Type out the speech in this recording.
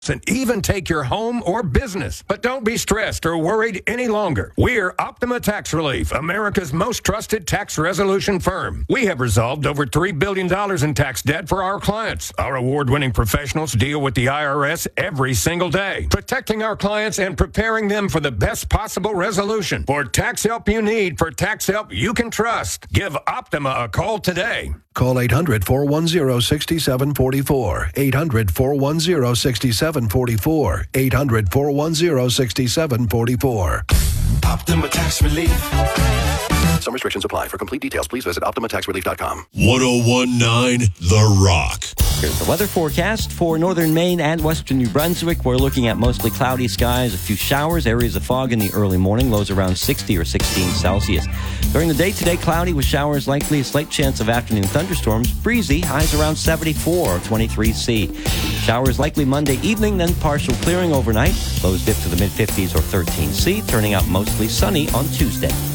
and even take your home or business. But don't be stressed or worried any longer. We're Optima Tax Relief, America's most trusted tax resolution firm. We have resolved over $3 billion in tax debt for our clients. Our award-winning professionals deal with the IRS every single day, protecting our clients and preparing them for the best possible resolution. For tax help you need, for tax help you can trust, give Optima a call today. Call 800-410-6744. 800-410-6744. 800-410-6744. Optima Tax Relief. Some restrictions apply. For complete details, please visit OptimaTaxRelief.com. 1019 The Rock. Here's the weather forecast for northern Maine and western New Brunswick. We're looking at mostly cloudy skies, a few showers, areas of fog in the early morning, lows around 60 or 16 Celsius. During the day today, cloudy with showers likely, a slight chance of afternoon thunderstorms, breezy, highs around 74 or 23 C. Showers likely Monday evening, then partial clearing overnight. Lows dip to the mid-50s or 13 C, turning out mostly sunny on Tuesday.